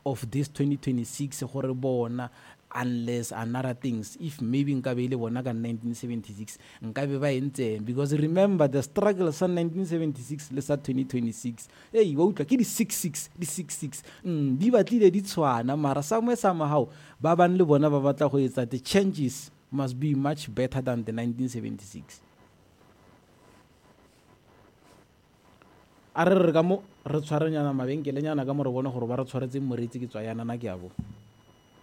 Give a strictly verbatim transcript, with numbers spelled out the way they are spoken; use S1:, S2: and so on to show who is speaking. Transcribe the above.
S1: of this twenty twenty-six gore bona unless another things if maybe nkabe ile bona ka nineteen seventy-six nkabe ba entse because remember the struggle sa nineteen seventy-six le sa twenty twenty-six hey wa utla ke di six six di six six mm di batlile di tshwana mara somewhere somehow ba ban le bona ba batla go etsa the changes must be much better than the nineteen seventy-six. Are re ga mo re tshwaranyana mabenkele nyana ka mo re bona gore ba re tshwaretse moretsi ke tswa yana na ke a bo